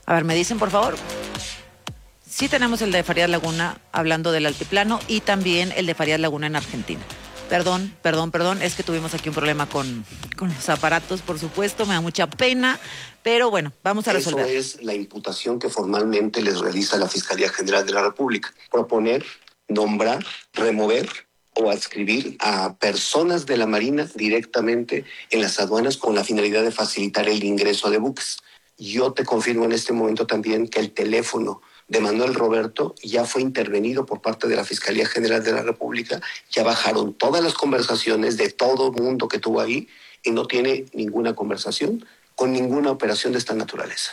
A ver, me dicen, por favor. Sí tenemos el de Farías Laguna, hablando del altiplano, y también el de Farías Laguna en Argentina. Perdón, es que tuvimos aquí un problema con los aparatos, por supuesto, me da mucha pena, pero bueno, vamos a resolver. Eso es la imputación que formalmente les realiza la Fiscalía General de la República. Proponer, nombrar, remover o adscribir a personas de la Marina directamente en las aduanas con la finalidad de facilitar el ingreso de buques. Yo te confirmo en este momento también que el teléfono de Manuel Roberto ya fue intervenido por parte de la Fiscalía General de la República, ya bajaron todas las conversaciones de todo el mundo que tuvo ahí y no tiene ninguna conversación con ninguna operación de esta naturaleza.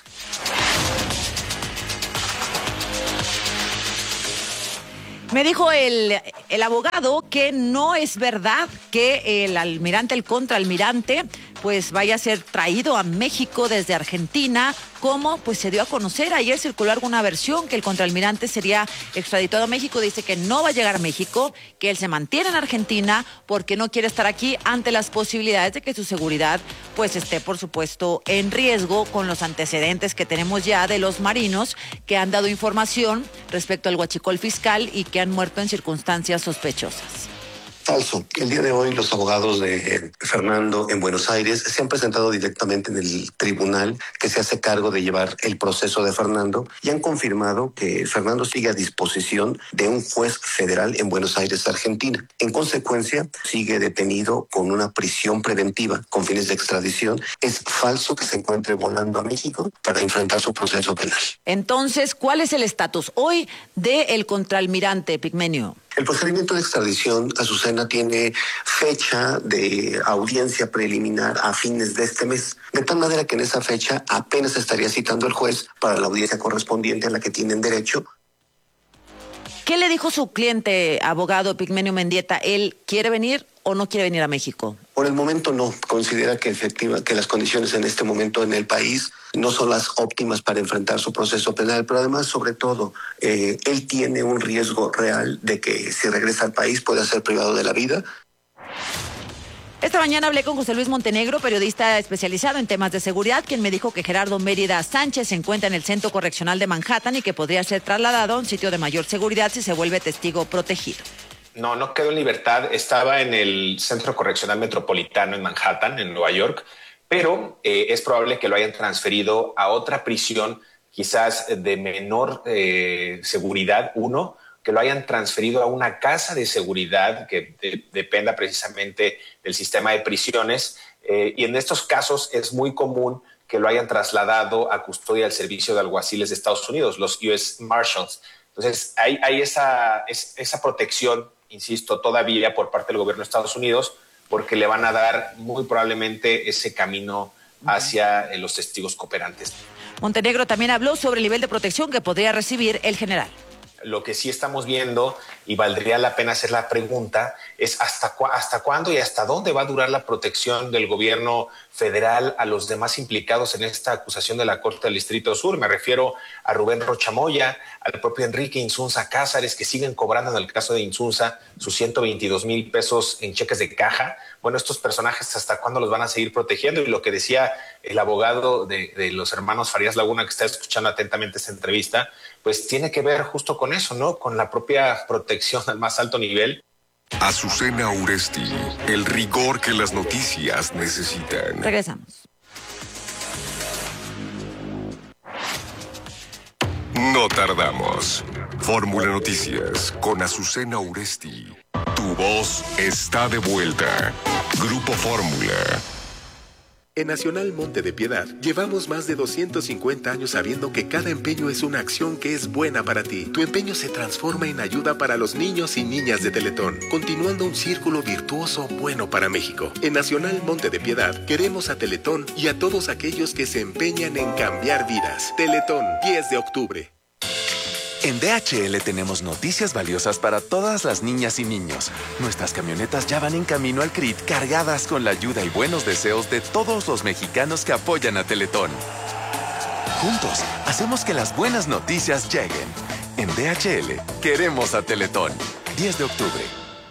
Me dijo el abogado que no es verdad que el contraalmirante, pues vaya a ser traído a México desde Argentina, como pues se dio a conocer. Ayer circuló alguna versión que el contraalmirante sería extraditado a México. Dice que no va a llegar a México, que él se mantiene en Argentina porque no quiere estar aquí ante las posibilidades de que su seguridad pues esté, por supuesto, en riesgo con los antecedentes que tenemos ya de los marinos que han dado información respecto al huachicol fiscal y que han muerto en circunstancias sospechosas. Falso. El día de hoy los abogados de Fernando en Buenos Aires se han presentado directamente en el tribunal que se hace cargo de llevar el proceso de Fernando y han confirmado que Fernando sigue a disposición de un juez federal en Buenos Aires, Argentina. En consecuencia, sigue detenido con una prisión preventiva con fines de extradición. Es falso que se encuentre volando a México para enfrentar su proceso penal. Entonces, ¿cuál es el estatus hoy del contraalmirante Pigmenio? El procedimiento de extradición, Azucena, tiene fecha de audiencia preliminar a fines de este mes, de tal manera que en esa fecha apenas estaría citando el juez para la audiencia correspondiente a la que tienen derecho. ¿Qué le dijo su cliente, abogado Pigmenio Mendieta? ¿Él quiere venir o no quiere venir a México? Por el momento no. Considera que que las condiciones en este momento en el país no son las óptimas para enfrentar su proceso penal, pero además, sobre todo, él tiene un riesgo real de que si regresa al país pueda ser privado de la vida. Esta mañana hablé con José Luis Montenegro, periodista especializado en temas de seguridad, quien me dijo que Gerardo Mérida Sánchez se encuentra en el Centro Correccional de Manhattan y que podría ser trasladado a un sitio de mayor seguridad si se vuelve testigo protegido. No quedó en libertad. Estaba en el Centro Correccional Metropolitano en Manhattan, en Nueva York, pero es probable que lo hayan transferido a otra prisión, quizás de menor seguridad, que lo hayan transferido a una casa de seguridad que dependa precisamente del sistema de prisiones. Y en estos casos es muy común que lo hayan trasladado a custodia del Servicio de Alguaciles de Estados Unidos, los US Marshals. Entonces, hay esa protección, insisto, todavía por parte del gobierno de Estados Unidos, porque le van a dar muy probablemente ese camino hacia los testigos cooperantes. Montenegro también habló sobre el nivel de protección que podría recibir el general. Lo que sí estamos viendo, y valdría la pena hacer la pregunta, es hasta cuándo y hasta dónde va a durar la protección del gobierno federal a los demás implicados en esta acusación de la Corte del Distrito Sur. Me refiero a Rubén Rocha Moya, al propio Enrique Insunza Cázares, que siguen cobrando en el caso de Insunza sus 122,000 pesos en cheques de caja. Bueno, estos personajes, ¿hasta cuándo los van a seguir protegiendo? Y lo que decía el abogado de los hermanos Farías Laguna, que está escuchando atentamente esta entrevista, pues tiene que ver justo con eso, ¿no? Con la propia protección al más alto nivel. Azucena Uresti, el rigor que las noticias necesitan. Regresamos. No tardamos. Fórmula Noticias con Azucena Uresti. Tu voz está de vuelta. Grupo Fórmula. En Nacional Monte de Piedad, llevamos más de 250 años sabiendo que cada empeño es una acción que es buena para ti. Tu empeño se transforma en ayuda para los niños y niñas de Teletón, continuando un círculo virtuoso bueno para México. En Nacional Monte de Piedad, queremos a Teletón y a todos aquellos que se empeñan en cambiar vidas. Teletón, 10 de octubre. En DHL tenemos noticias valiosas para todas las niñas y niños. Nuestras camionetas ya van en camino al CRIT cargadas con la ayuda y buenos deseos de todos los mexicanos que apoyan a Teletón. Juntos, hacemos que las buenas noticias lleguen. En DHL, queremos a Teletón. 10 de octubre.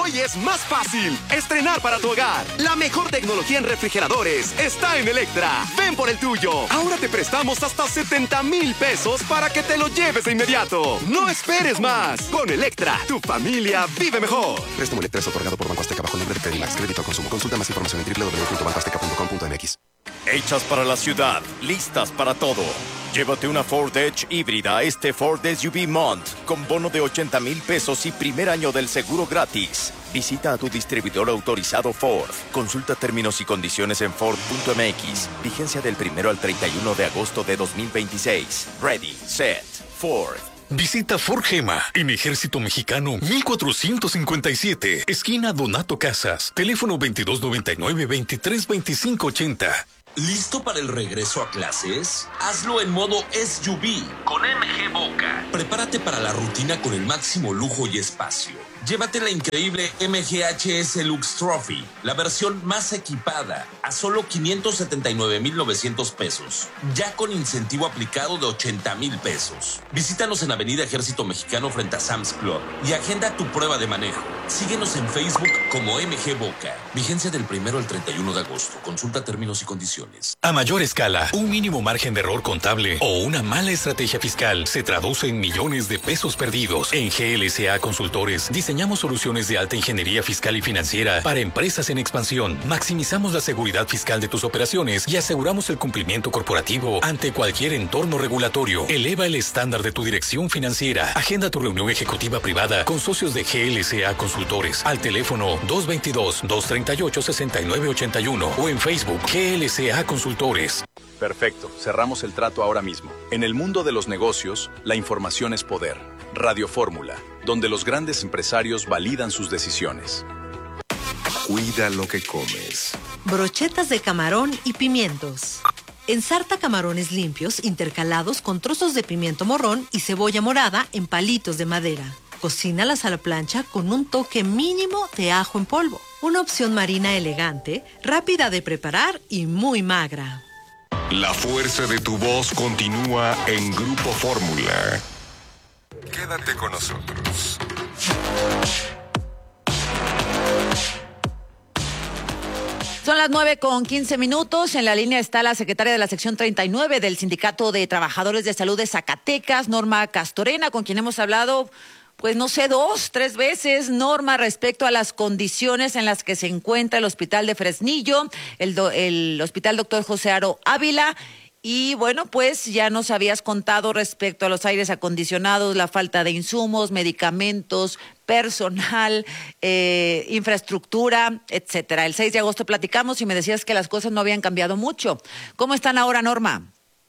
Hoy es más fácil estrenar para tu hogar. La mejor tecnología en refrigeradores está en Electra. Ven por el tuyo. Ahora te prestamos hasta 70,000 pesos para que te lo lleves de inmediato. No esperes más. Con Electra, tu familia vive mejor. Préstamo Electra es otorgado por Banco Azteca bajo el nombre de Credimax. Crédito al consumo. Consulta más información en www.bancoazteca.com.mx. Hechas para la ciudad, listas para todo. Llévate una Ford Edge híbrida este Ford SUV Month con bono de 80,000 pesos y primer año del seguro gratis. Visita a tu distribuidor autorizado Ford. Consulta términos y condiciones en Ford.mx. Vigencia del 1 al 31 de agosto de 2026. Ready, set, Ford. Visita Ford Gema en Ejército Mexicano 1457, esquina Donato Casas, teléfono 2299-232580. ¿Listo para el regreso a clases? Hazlo en modo SUV con MG Boca. Prepárate para la rutina con el máximo lujo y espacio. Llévate la increíble MGHS Lux Trophy, la versión más equipada, a solo 579,900 pesos, ya con incentivo aplicado de 80,000 pesos. Visítanos en Avenida Ejército Mexicano frente a Sam's Club y agenda tu prueba de manejo. Síguenos en Facebook como MG Boca. Vigencia del 1 al 31 de agosto. Consulta términos y condiciones. A mayor escala, un mínimo margen de error contable o una mala estrategia fiscal se traduce en millones de pesos perdidos. En GLSA Consultores diseñamos soluciones de alta ingeniería fiscal y financiera para empresas en expansión. Maximizamos la seguridad fiscal de tus operaciones y aseguramos el cumplimiento corporativo ante cualquier entorno regulatorio. Eleva el estándar de tu dirección financiera. Agenda tu reunión ejecutiva privada con socios de GLSA Consultores al teléfono 222-238-6981 o en Facebook GLSA Consultores. Perfecto, cerramos el trato ahora mismo. En el mundo de los negocios, la información es poder. Radio Fórmula, donde los grandes empresarios validan sus decisiones. Cuida lo que comes. Brochetas de camarón y pimientos. Ensarta camarones limpios intercalados con trozos de pimiento morrón y cebolla morada en palitos de madera. Cocínalas a la plancha con un toque mínimo de ajo en polvo. Una opción marina elegante, rápida de preparar y muy magra. La fuerza de tu voz continúa en Grupo Fórmula. Quédate con nosotros. Son las 9:15. En la línea está la secretaria de la sección 39 del Sindicato de Trabajadores de Salud de Zacatecas, Norma Castorena, con quien hemos hablado, pues no sé, 2, 3 veces, Norma, respecto a las condiciones en las que se encuentra el Hospital de Fresnillo, el Hospital Dr. José Aro Ávila. Y bueno, pues ya nos habías contado respecto a los aires acondicionados, la falta de insumos, medicamentos, personal, infraestructura, etcétera. El 6 de agosto platicamos y me decías que las cosas no habían cambiado mucho. ¿Cómo están ahora, Norma?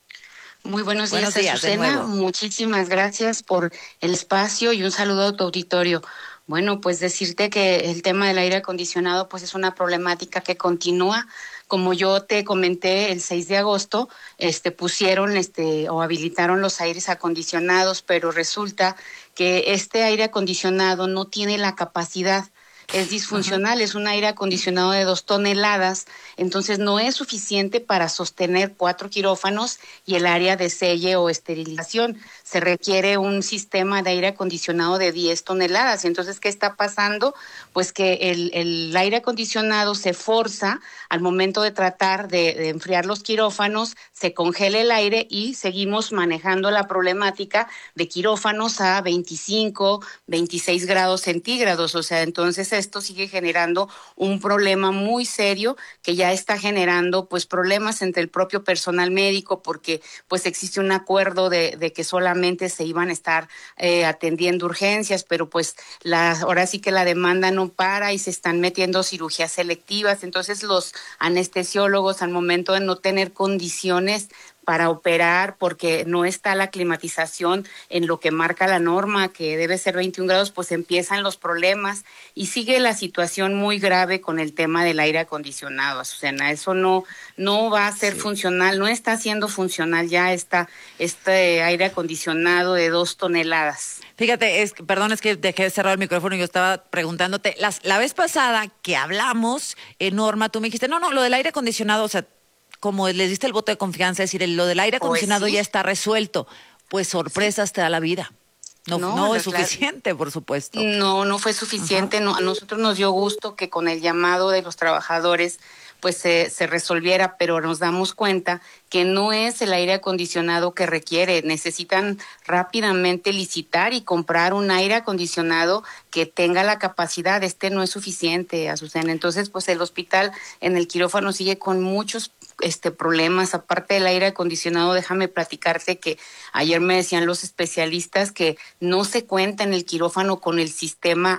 Muy buenos días, Azucena. Muchísimas gracias por el espacio y un saludo a tu auditorio. Bueno, pues decirte que el tema del aire acondicionado pues es una problemática que continúa. Como yo te comenté, el 6 de agosto pusieron o habilitaron los aires acondicionados, pero resulta que este aire acondicionado no tiene la capacidad. Es disfuncional, es un aire acondicionado de 2 toneladas, entonces no es suficiente para sostener 4 quirófanos y el área de selle o esterilización. Se requiere un sistema de aire acondicionado de 10 toneladas. Entonces, ¿qué está pasando? Pues que el aire acondicionado se forza al momento de tratar de enfriar los quirófanos, se congela el aire y seguimos manejando la problemática de quirófanos a 25, 26 grados centígrados. O sea, entonces esto sigue generando un problema muy serio que ya está generando pues problemas entre el propio personal médico, porque pues existe un acuerdo de que solamente se iban a estar atendiendo urgencias, pero pues ahora sí que la demanda no para y se están metiendo cirugías selectivas. Entonces los anestesiólogos, al momento de no tener condiciones para operar, porque no está la climatización en lo que marca la norma, que debe ser 21 grados, pues empiezan los problemas y sigue la situación muy grave con el tema del aire acondicionado, Azucena. Eso no va a ser funcional, no está siendo funcional ya este aire acondicionado de 2 toneladas. Fíjate, perdón, es que dejé de cerrar el micrófono y yo estaba preguntándote. La vez pasada que hablamos, Norma, tú me dijiste, no, lo del aire acondicionado, o sea, como les diste el voto de confianza, es decir, lo del aire acondicionado ya está resuelto. Pues sorpresas te da la vida. No es suficiente, por supuesto. No fue suficiente. No, a nosotros nos dio gusto que con el llamado de los trabajadores pues se resolviera, pero nos damos cuenta que no es el aire acondicionado que requiere. Necesitan rápidamente licitar y comprar un aire acondicionado que tenga la capacidad. No es suficiente, Azucena. Entonces, pues el hospital en el quirófano sigue con muchos problemas. Aparte del aire acondicionado, déjame platicarte que ayer me decían los especialistas que no se cuenta en el quirófano con el sistema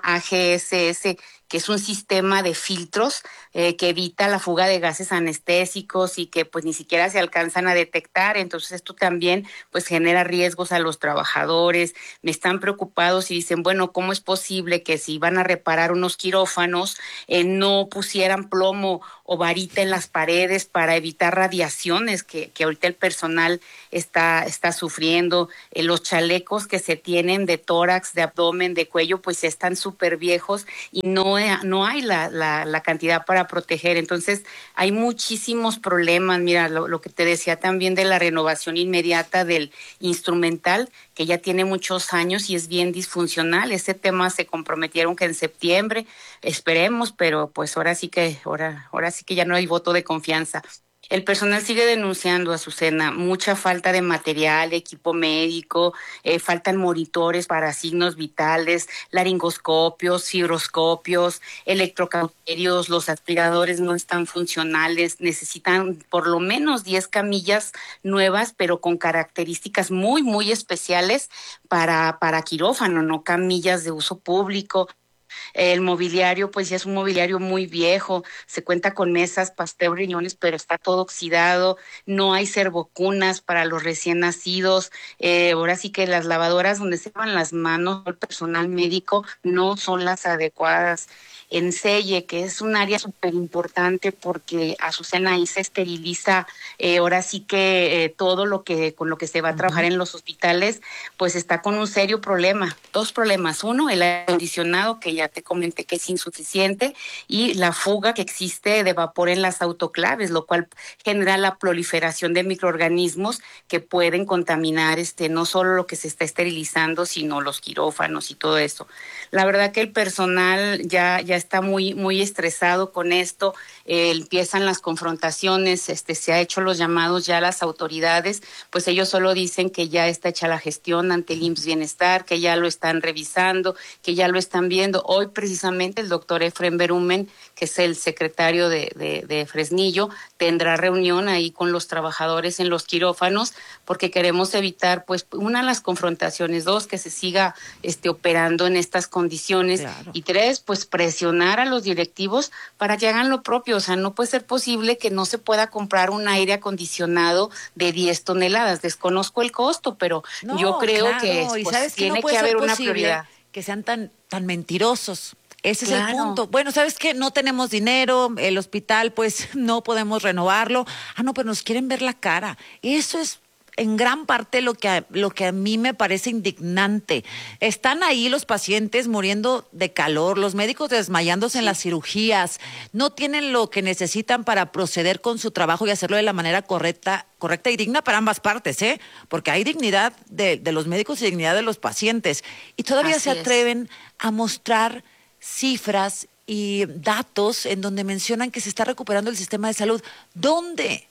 AGSS, que es un sistema de filtros que evita la fuga de gases anestésicos y que pues ni siquiera se alcanzan a detectar. Entonces esto también pues genera riesgos a los trabajadores. Me están preocupados y dicen, bueno, ¿cómo es posible que si van a reparar unos quirófanos no pusieran plomo o varita en las paredes para evitar radiaciones que ahorita el personal está sufriendo? Los chalecos que se tienen de tórax, de abdomen, de cuello, pues están súper viejos y no hay la cantidad para proteger. Entonces hay muchísimos problemas. Mira, lo que te decía también de la renovación inmediata del instrumental, que ya tiene muchos años y es bien disfuncional. Ese tema se comprometieron que en septiembre, esperemos, pero pues ahora sí que ya no hay voto de confianza. El personal sigue denunciando, Azucena, mucha falta de material, equipo médico, faltan monitores para signos vitales, laringoscopios, fibroscopios, electrocauterios, los aspiradores no están funcionales, necesitan por lo menos 10 camillas nuevas, pero con características muy, muy especiales para quirófano, no camillas de uso público. El mobiliario, pues ya es un mobiliario muy viejo, se cuenta con mesas, pastel, riñones, pero está todo oxidado, no hay servocunas para los recién nacidos, ahora sí que las lavadoras donde se lavan las manos, el personal médico, no son las adecuadas. En Selle, que es un área súper importante porque, Azucena, ahí se esteriliza, ahora sí que todo con lo que se va a trabajar en los hospitales, pues está con un serio problema, 2 problemas. Uno, el aire acondicionado, que ya te comenté que es insuficiente, y la fuga que existe de vapor en las autoclaves, lo cual genera la proliferación de microorganismos que pueden contaminar no solo lo que se está esterilizando, sino los quirófanos y todo eso. La verdad que el personal ya está muy, muy estresado con esto, empiezan las confrontaciones, se ha hecho los llamados ya a las autoridades, pues ellos solo dicen que ya está hecha la gestión ante el IMSS Bienestar, que ya lo están revisando, que ya lo están viendo. Hoy precisamente el doctor Efrén Berumen, que es el secretario de Fresnillo, tendrá reunión ahí con los trabajadores en los quirófanos, porque queremos evitar, pues, una, las confrontaciones, 2, que se siga operando en estas condiciones, claro. Y 3, pues presionar a los directivos para que hagan lo propio. O sea, no puede ser posible que no se pueda comprar un aire acondicionado de 10 toneladas. Desconozco el costo, pero yo creo que pues, tiene que haber una prioridad. Que sean tan mentirosos. Ese es el punto. Bueno, ¿sabes qué? No tenemos dinero, el hospital, pues, no podemos renovarlo. No, pero nos quieren ver la cara. Eso es en gran parte lo que a mí me parece indignante. Están ahí los pacientes muriendo de calor, los médicos desmayándose en las cirugías, no tienen lo que necesitan para proceder con su trabajo y hacerlo de la manera correcta y digna para ambas partes, porque hay dignidad de los médicos y dignidad de los pacientes. Y todavía se atreven a mostrar cifras y datos en donde mencionan que se está recuperando el sistema de salud. ¿Dónde?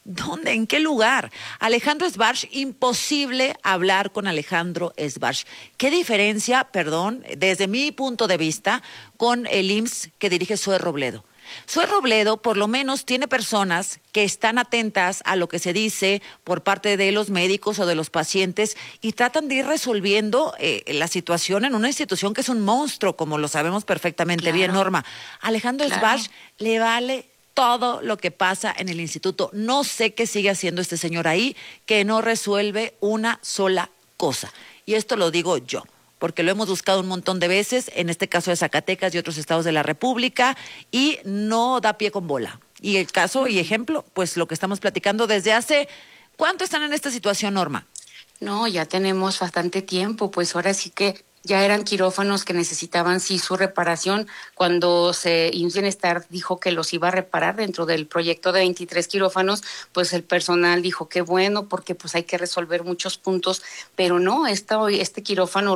¿En qué lugar? Alejandro Sbarch, imposible hablar con Alejandro Sbarch. ¿Qué diferencia, desde mi punto de vista, con el IMSS que dirige Zoe Robledo? Zoe Robledo, por lo menos, tiene personas que están atentas a lo que se dice por parte de los médicos o de los pacientes y tratan de ir resolviendo la situación en una institución que es un monstruo, como lo sabemos perfectamente bien, Norma. Alejandro Sbarch le vale todo lo que pasa en el instituto. No sé qué sigue haciendo este señor ahí, que no resuelve una sola cosa. Y esto lo digo yo, porque lo hemos buscado un montón de veces, en este caso de Zacatecas y otros estados de la República, y no da pie con bola. Y el caso y ejemplo, pues lo que estamos platicando desde hace... ¿Cuánto están en esta situación, Norma? No, ya tenemos bastante tiempo, pues ahora sí que ya eran quirófanos que necesitaban sí su reparación. Cuando IMSS Bienestar dijo que los iba a reparar dentro del proyecto de 23 quirófanos, pues el personal dijo qué bueno, porque pues hay que resolver muchos puntos, pero no, este quirófano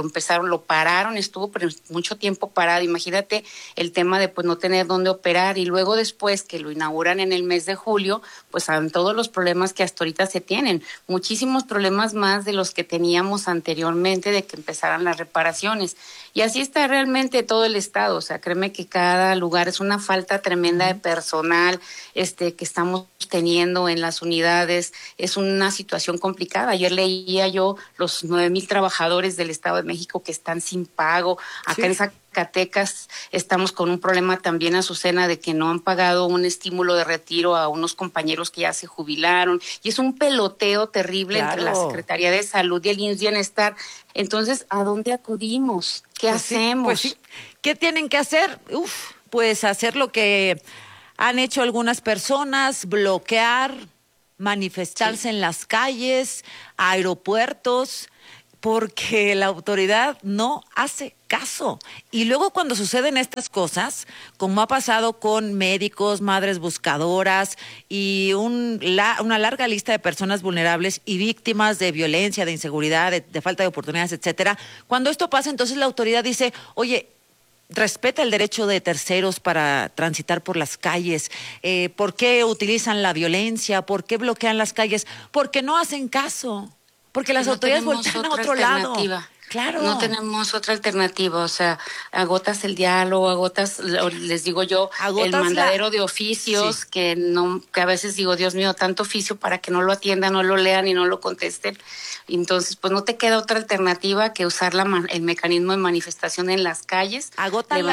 lo pararon, estuvo mucho tiempo parado. Imagínate el tema de pues no tener dónde operar, y luego después que lo inauguran en el mes de julio, pues saben todos los problemas que hasta ahorita se tienen, muchísimos problemas más de los que teníamos anteriormente de que empezaran las reparaciones. Y así está realmente todo el estado. O sea, créeme que cada lugar es una falta tremenda de personal que estamos teniendo en las unidades. Es una situación complicada. Ayer leía yo los 9,000 trabajadores del Estado de México que están sin pago. Acá en Zacatecas estamos con un problema también, Azucena, de que no han pagado un estímulo de retiro a unos compañeros que ya se jubilaron, y es un peloteo terrible entre la Secretaría de Salud y el IMSS Bienestar. Entonces, ¿a dónde acudimos? ¿Qué hacemos? Pues sí. ¿Qué tienen que hacer? Pues hacer lo que han hecho algunas personas, bloquear, manifestarse en las calles, aeropuertos, porque la autoridad no hace caso. Y luego cuando suceden estas cosas, como ha pasado con médicos, madres buscadoras y una larga lista de personas vulnerables y víctimas de violencia, de inseguridad, de falta de oportunidades, etcétera, cuando esto pasa, entonces la autoridad dice, oye, respeta el derecho de terceros para transitar por las calles. ¿Por qué utilizan la violencia? ¿Por qué bloquean las calles? Porque no hacen caso. Porque las autoridades voltean a otro lado. Claro. No tenemos otra alternativa. O sea, agotas el diálogo, les digo yo, el mandadero de oficios, que a veces digo, Dios mío, tanto oficio para que no lo atiendan, no lo lean y no lo contesten. Entonces, pues no te queda otra alternativa que usar el mecanismo de manifestación en las calles. Agotan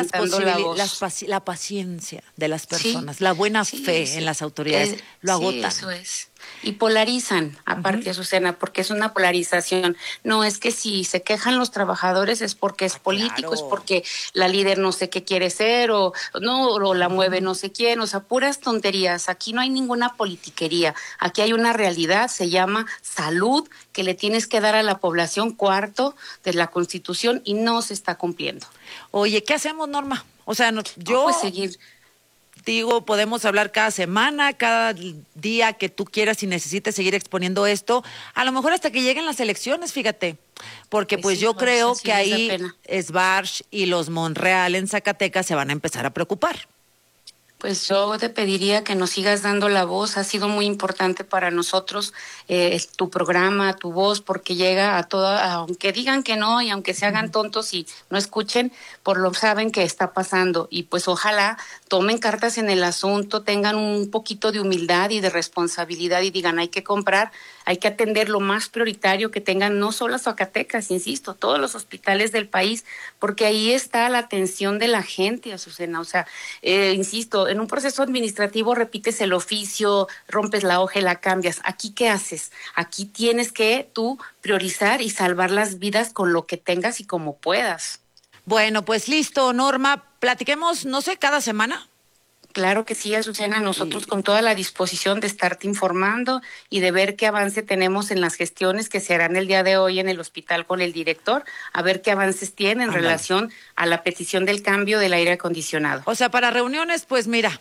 la paciencia de las personas, la buena fe en las autoridades, lo agotan. Sí, eso es. Y polarizan, aparte, Azucena, porque es una polarización. No, es que si se quejan los trabajadores es porque es político, es porque la líder no sé qué quiere ser, o la mueve no sé quién, o sea, puras tonterías. Aquí no hay ninguna politiquería, aquí hay una realidad, se llama salud, que le tienes que dar a la población, 4 de la Constitución, y no se está cumpliendo. Oye, ¿qué hacemos, Norma? O sea, pues seguir. Digo, podemos hablar cada semana, cada día que tú quieras y necesites seguir exponiendo esto, a lo mejor hasta que lleguen las elecciones, fíjate, porque pues yo creo que ahí Sbarch y los Monreal en Zacatecas se van a empezar a preocupar. Pues yo te pediría que nos sigas dando la voz. Ha sido muy importante para nosotros tu programa, tu voz, porque llega a toda, aunque digan que no y aunque se hagan tontos y no escuchen, por lo saben que está pasando. Y pues ojalá tomen cartas en el asunto, tengan un poquito de humildad y de responsabilidad y digan, hay que comprar, hay que atender lo más prioritario que tengan, no solo a Zacatecas, insisto, todos los hospitales del país, porque ahí está la atención de la gente, Azucena. O sea, insisto, en un proceso administrativo repites el oficio, rompes la hoja y la cambias. ¿Aquí qué haces? Aquí tienes que tú priorizar y salvar las vidas con lo que tengas y como puedas. Bueno, pues listo, Norma, platiquemos, no sé, cada semana. Claro que sí, Azucena, nosotros con toda la disposición de estarte informando y de ver qué avance tenemos en las gestiones que se harán el día de hoy en el hospital con el director, a ver qué avances tiene en relación a la petición del cambio del aire acondicionado. O sea, para reuniones, pues mira,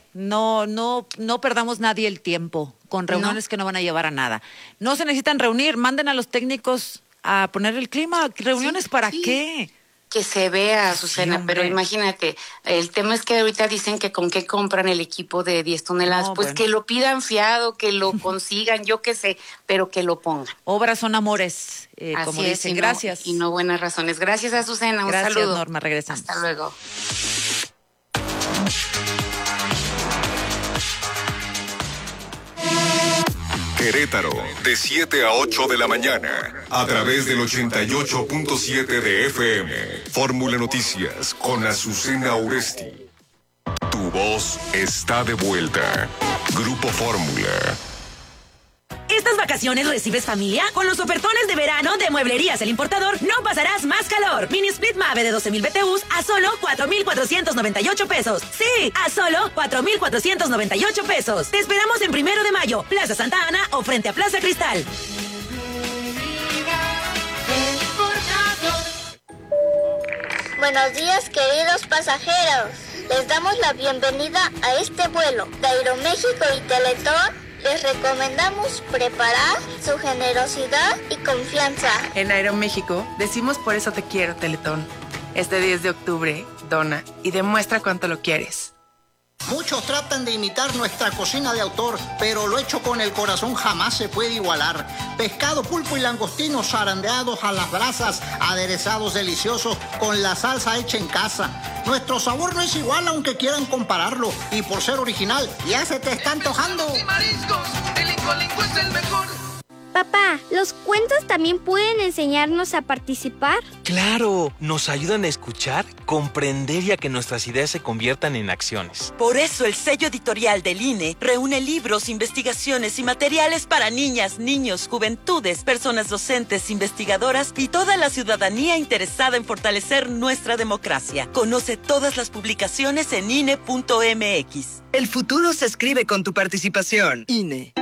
no perdamos nadie el tiempo con reuniones que no van a llevar a nada. No se necesitan reunir, manden a los técnicos a poner el clima. ¿Reuniones para qué? Que se vea, Azucena, pero imagínate, el tema es que ahorita dicen que con qué compran el equipo de 10 toneladas, pues bueno, que lo pidan fiado, que lo consigan, yo qué sé, pero que lo pongan. Obras son amores, como dicen. Gracias. Y no buenas razones. Gracias, Azucena, un saludo. Gracias, Norma, regresamos. Hasta luego. Querétaro, de 7 a 8 de la mañana, a través del 88.7 de FM. Fórmula Noticias con Azucena Uresti. Tu voz está de vuelta. Grupo Fórmula. Estas vacaciones recibes familia con los ofertones de verano de Mueblerías El Importador. No pasarás más calor. Mini Split Mave de 12,000 BTUs a solo 4,498 pesos. Sí, a solo 4,498 pesos. Te esperamos en 1 de mayo, Plaza Santa Ana o frente a Plaza Cristal. Buenos días, queridos pasajeros. Les damos la bienvenida a este vuelo de Aeroméxico y Teletón. Les recomendamos preparar su generosidad y confianza. En Aeroméxico decimos por eso te quiero, Teletón. Este 10 de octubre, dona y demuestra cuánto lo quieres. Muchos tratan de imitar nuestra cocina de autor, pero lo hecho con el corazón jamás se puede igualar. Pescado, pulpo y langostinos zarandeados a las brasas, aderezados deliciosos con la salsa hecha en casa. Nuestro sabor no es igual aunque quieran compararlo, y por ser original ya se te está antojando. Y mariscos, el Incolinco es el mejor. Papá, ¿los cuentos también pueden enseñarnos a participar? ¡Claro! Nos ayudan a escuchar, comprender y a que nuestras ideas se conviertan en acciones. Por eso el sello editorial del INE reúne libros, investigaciones y materiales para niñas, niños, juventudes, personas docentes, investigadoras y toda la ciudadanía interesada en fortalecer nuestra democracia. Conoce todas las publicaciones en INE.mx. El futuro se escribe con tu participación. INE.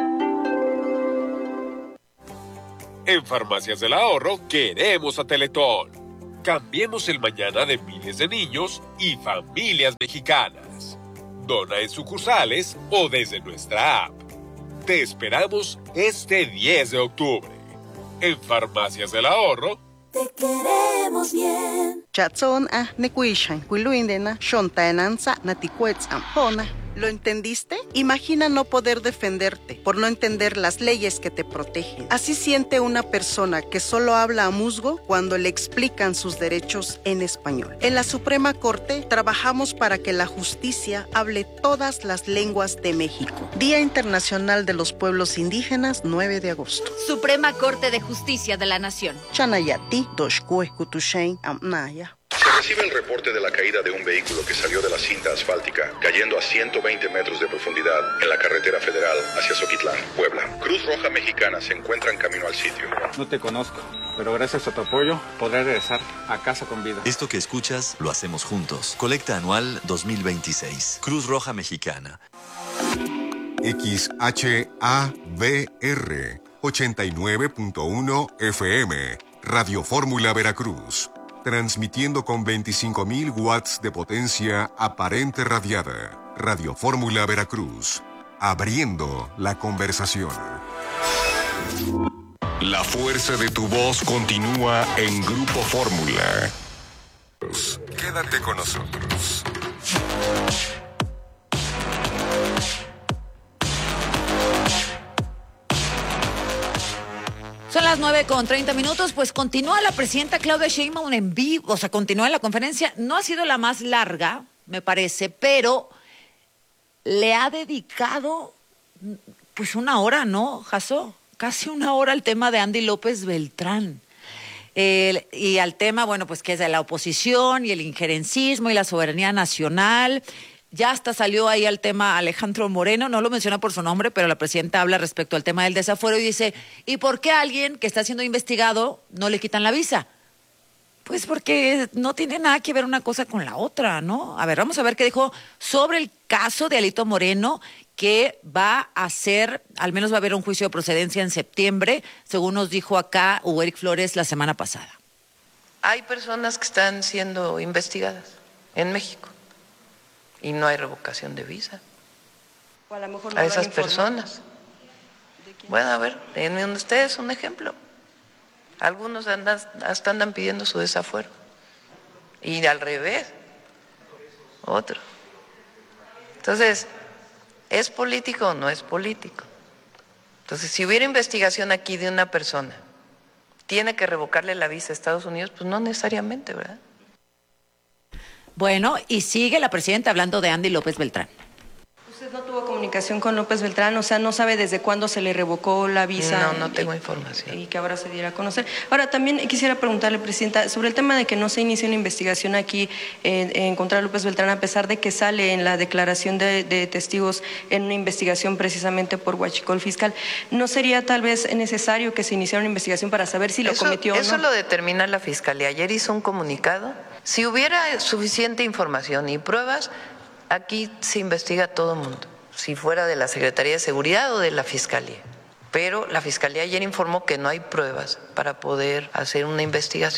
En Farmacias del Ahorro queremos a Teletón. Cambiemos el mañana de miles de niños y familias mexicanas. Dona en sucursales o desde nuestra app. Te esperamos este 10 de octubre. En Farmacias del Ahorro. Te queremos bien. Chatzon nekuishan, kuiluindena, shontaenanza, natikuetzam, hona. ¿Lo entendiste? Imagina no poder defenderte por no entender las leyes que te protegen. Así siente una persona que solo habla a musgo cuando le explican sus derechos en español. En la Suprema Corte trabajamos para que la justicia hable todas las lenguas de México. Día Internacional de los Pueblos Indígenas, 9 de agosto. Suprema Corte de Justicia de la Nación. Chanayati, Doshkue, Kutushain, Amnaya. Se recibe el reporte de la caída de un vehículo que salió de la cinta asfáltica, cayendo a 120 metros de profundidad en la carretera federal hacia Zoquitlán, Puebla. Cruz Roja Mexicana se encuentra en camino al sitio. No te conozco, pero gracias a tu apoyo podré regresar a casa con vida. Esto que escuchas lo hacemos juntos. Colecta anual 2026. Cruz Roja Mexicana. XHABR 89.1 FM. Radio Fórmula Veracruz. Transmitiendo con 25.000 watts de potencia aparente radiada. Radio Fórmula Veracruz. Abriendo la conversación. La fuerza de tu voz continúa en Grupo Fórmula. Quédate con nosotros. Son las 9:30, pues continúa la presidenta Claudia Sheinbaum en vivo, continúa en la conferencia. No ha sido la más larga, me parece, pero le ha dedicado pues una hora, ¿no, Jasó? Casi una hora al tema de Andy López Beltrán. Y al tema, bueno, pues que es de la oposición y el injerencismo y la soberanía nacional. Ya hasta salió ahí al tema Alejandro Moreno, no lo menciona por su nombre, pero la presidenta habla respecto al tema del desafuero y dice, ¿y por qué a alguien que está siendo investigado no le quitan la visa? Pues porque no tiene nada que ver una cosa con la otra, ¿no? A ver, vamos a ver qué dijo sobre el caso de Alito Moreno, que va a ser, al menos va a haber un juicio de procedencia en septiembre, según nos dijo acá Hugo Eric Flores la semana pasada. Hay personas que están siendo investigadas en México. Y no hay revocación de visa o a lo mejor no a esas personas. Bueno, a ver, denme ustedes un ejemplo. Algunos hasta andan pidiendo su desafuero. Y al revés, otro. Entonces, ¿es político o no es político? Entonces, si hubiera investigación aquí de una persona, ¿tiene que revocarle la visa a Estados Unidos? Pues no necesariamente, ¿verdad? Bueno, y sigue la presidenta hablando de Andy López Beltrán. ¿Usted no tuvo comunicación con López Beltrán? O sea, ¿no sabe desde cuándo se le revocó la visa? No tengo información. Y que ahora se diera a conocer. Ahora, también quisiera preguntarle, presidenta, sobre el tema de que no se inicie una investigación aquí en contra de López Beltrán, a pesar de que sale en la declaración de testigos en una investigación precisamente por huachicol fiscal. ¿No sería tal vez necesario que se iniciara una investigación para saber si lo cometió o no? Eso lo determina la Fiscalía. Ayer hizo un comunicado. Si hubiera suficiente información y pruebas, aquí se investiga a todo mundo, si fuera de la Secretaría de Seguridad o de la Fiscalía. Pero la Fiscalía ayer informó que no hay pruebas para poder hacer una investigación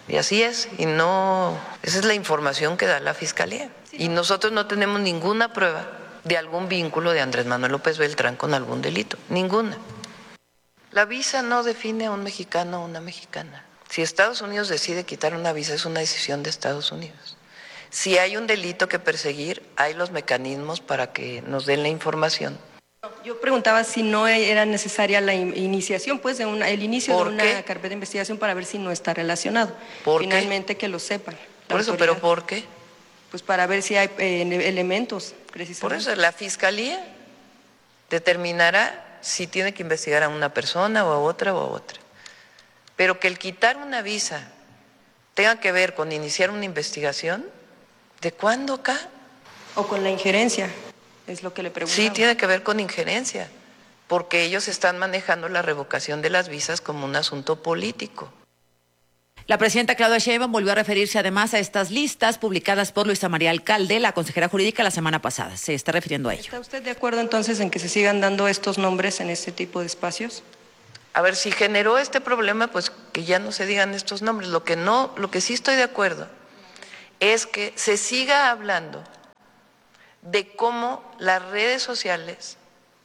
Y así es, y no, esa es la información que da la Fiscalía. Y nosotros no tenemos ninguna prueba de algún vínculo de Andrés Manuel López Beltrán con algún delito, ninguna. La visa no define a un mexicano o una mexicana. Si Estados Unidos decide quitar una visa, es una decisión de Estados Unidos. Si hay un delito que perseguir, hay los mecanismos para que nos den la información. Yo preguntaba si no era necesaria la iniciación, pues, el inicio de una carpeta de investigación para ver si no está relacionado. Finalmente que lo sepan. Por eso, ¿pero por qué? Pues para ver si hay elementos, precisamente. Por eso la Fiscalía determinará si tiene que investigar a una persona o a otra o a otra. Pero que el quitar una visa tenga que ver con iniciar una investigación, ¿de cuándo acá? O con la injerencia, es lo que le preguntaba. Sí, tiene que ver con injerencia, porque ellos están manejando la revocación de las visas como un asunto político. La presidenta Claudia Sheinbaum volvió a referirse además a estas listas publicadas por Luisa María Alcalde, la consejera jurídica, la semana pasada. Se está refiriendo a ello. ¿Está usted de acuerdo entonces en que se sigan dando estos nombres en este tipo de espacios? A ver, si generó este problema, pues que ya no se digan estos nombres. Lo que sí estoy de acuerdo es que se siga hablando de cómo las redes sociales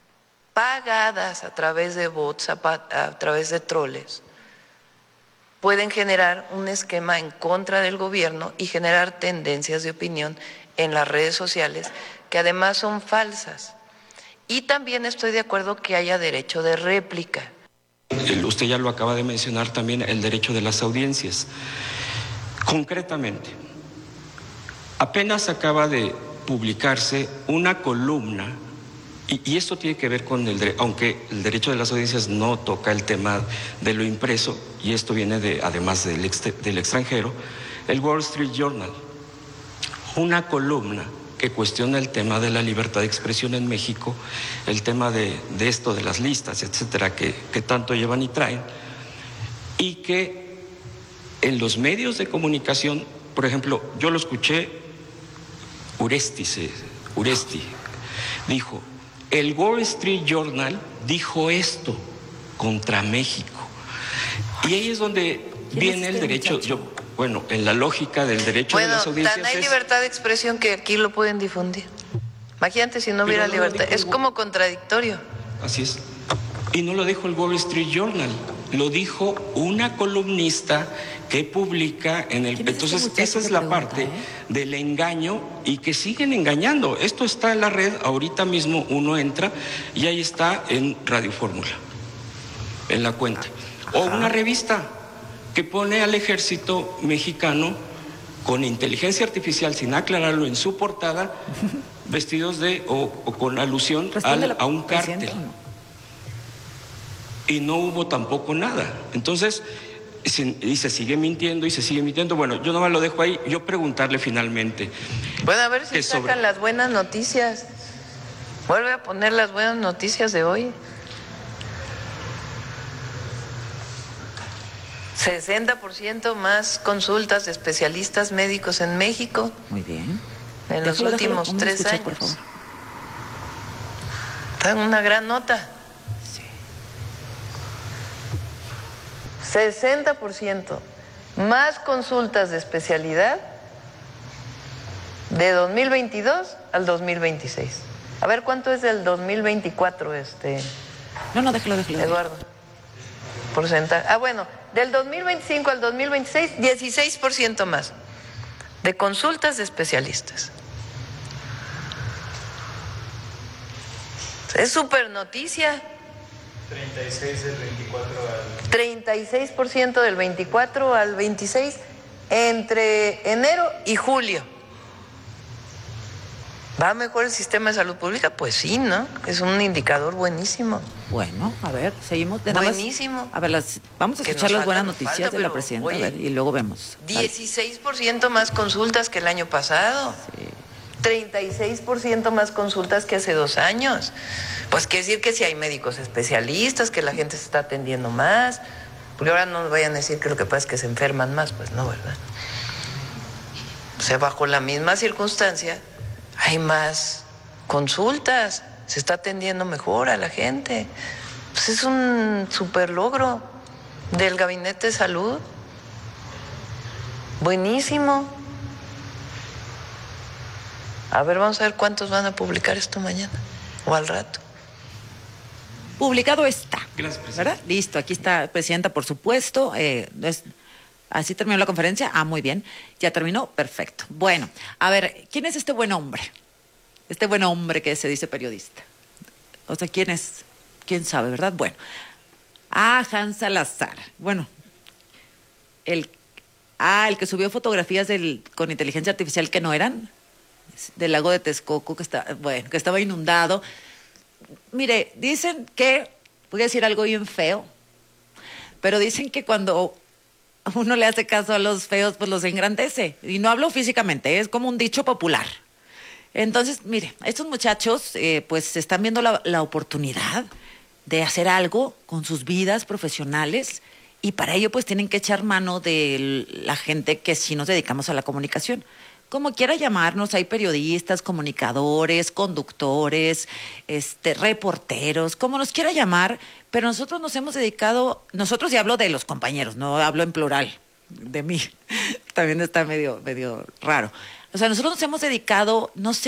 pagadas a través de bots, a través de troles, pueden generar un esquema en contra del gobierno y generar tendencias de opinión en las redes sociales que además son falsas. Y también estoy de acuerdo que haya derecho de réplica. Usted ya lo acaba de mencionar también, el derecho de las audiencias. Concretamente, apenas acaba de publicarse una columna, y esto tiene que ver con aunque el derecho de las audiencias no toca el tema de lo impreso, y esto viene además del extranjero, el Wall Street Journal, una columna que cuestiona el tema de la libertad de expresión en México, el tema de esto de las listas, etcétera, que tanto llevan y traen, y que en los medios de comunicación, por ejemplo, yo lo escuché, Uresti dijo, el Wall Street Journal dijo esto contra México. Y ahí es donde viene el derecho, en la lógica del derecho de las audiencias. Tan hay libertad de expresión que aquí lo pueden difundir. Imagínate si no hubiera libertad. Es como contradictorio. Así es. Y no lo dijo el Wall Street Journal, lo dijo una columnista que publica en el... Entonces, esa es la parte del engaño y que siguen engañando. Esto está en la red, ahorita mismo uno entra y ahí está en Radio Fórmula, en la cuenta. O una revista que pone al ejército mexicano con inteligencia artificial, sin aclararlo en su portada, vestidos o con alusión a un cártel. Y no hubo tampoco nada. Entonces, y se sigue mintiendo y se sigue mintiendo. Bueno, yo nomás lo dejo ahí. Yo preguntarle finalmente. Bueno, a ver si sacan las buenas noticias. Vuelve a poner las buenas noticias de hoy. 60% más consultas de especialistas médicos en México. Muy bien. En los últimos 3 años. Por favor. Está una gran nota. 60% más consultas de especialidad de 2022 al 2026. A ver, ¿cuánto es del 2024, No, déjalo. Eduardo. Porcentaje. Bueno, del 2025 al 2026, 16% más de consultas de especialistas. Es súper noticia. 36 del 24 al... 36% del 24 al 26 entre enero y julio. ¿Va mejor el sistema de salud pública? Pues sí, ¿no? Es un indicador buenísimo. Bueno, a ver, seguimos. Buenísimo. A ver, vamos a escuchar las buenas noticias de la presidenta, oye, a ver, y luego vemos. 16% más consultas que el año pasado. Sí. 36% más consultas que hace 2 años. Pues quiere decir que si hay médicos especialistas, que la gente se está atendiendo más, porque ahora no nos vayan a decir que lo que pasa es que se enferman más, pues no, ¿verdad? O sea, bajo la misma circunstancia hay más consultas, se está atendiendo mejor a la gente. Pues es un super logro del Gabinete de Salud. Buenísimo. A ver, vamos a ver cuántos van a publicar esto mañana o al rato. Publicado está. Gracias, presidenta. ¿Verdad? Listo, aquí está, presidenta, por supuesto. Así terminó la conferencia. Ah, muy bien. Ya terminó. Perfecto. Bueno, a ver, ¿quién es este buen hombre? Este buen hombre que se dice periodista. O sea, ¿quién es? ¿Quién sabe, verdad? Bueno. Hans Salazar. Bueno, el que subió fotografías con inteligencia artificial que no eran, del lago de Texcoco, que estaba inundado. Mire, dicen que, voy a decir algo bien feo, pero dicen que cuando uno le hace caso a los feos, pues los engrandece. Y no hablo físicamente, es como un dicho popular. Entonces, mire, estos muchachos pues están viendo la oportunidad de hacer algo con sus vidas profesionales y para ello pues tienen que echar mano de la gente que sí nos dedicamos a la comunicación. Como quiera llamarnos, hay periodistas, comunicadores, conductores, reporteros, como nos quiera llamar, pero nosotros nos hemos dedicado, nosotros y hablo de los compañeros, no hablo en plural, de mí, también está medio raro. O sea, nosotros nos hemos dedicado, no sé,